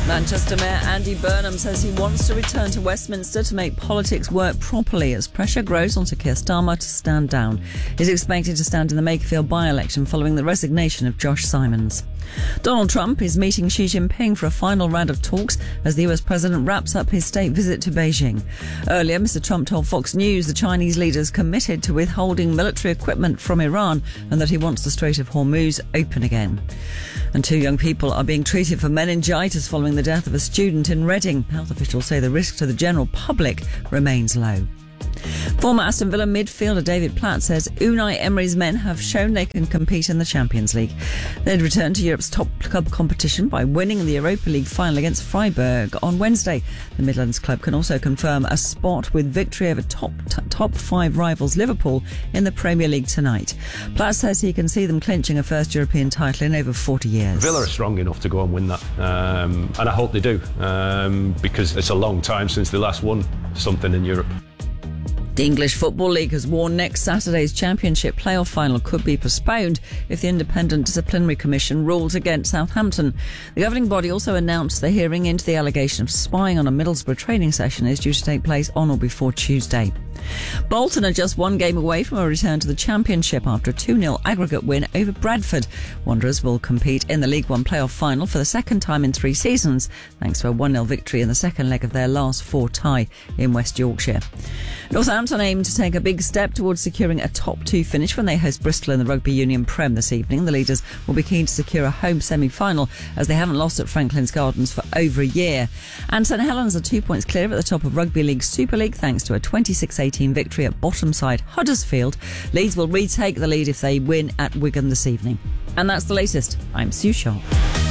Manchester Mayor Andy Burnham says he wants to return to Westminster to make politics work properly as pressure grows on Sir Keir Starmer to stand down. He's expected to stand in the Makerfield by-election following the resignation of Josh Simons. Donald Trump is meeting Xi Jinping for a final round of talks as the US president wraps up his state visit to Beijing. Earlier, Mr. Trump told Fox News the Chinese leader's committed to withholding military equipment from Iran and that he wants the Strait of Hormuz open again. And 2 young people are being treated for meningitis following the death of a student in Reading. Health officials say the risk to the general public remains low. Former Aston Villa midfielder David Platt says Unai Emery's men have shown they can compete in the Champions League. They'd returned to Europe's top club competition by winning the Europa League final against Freiburg on Wednesday. The Midlands club can also confirm a spot with victory over top 5 rivals Liverpool in the Premier League tonight. Platt says he can see them clinching a first European title in over 40 years. Villa are strong enough to go and win that, and I hope they do, because it's a long time since they last won something in Europe. The English Football League has warned next Saturday's Championship playoff final could be postponed if the Independent Disciplinary Commission rules against Southampton. The governing body also announced the hearing into the allegation of spying on a Middlesbrough training session is due to take place on or before Tuesday. Bolton are just 1 game away from a return to the Championship after a 2-0 aggregate win over Bradford. Wanderers will compete in the League One playoff final for the second time in 3 seasons, thanks to a 1-0 victory in the second leg of their last 4 tie in West Yorkshire. Northampton aim to take a big step towards securing a top 2 finish when they host Bristol in the Rugby Union Prem this evening. The leaders will be keen to secure a home semi-final as they haven't lost at Franklin's Gardens for over a year. And St Helens are 2 points clear at the top of Rugby League Super League thanks to a 26-18 victory at bottom side Huddersfield. Leeds will retake the lead if they win at Wigan this evening. And that's the latest. I'm Sue Sharp.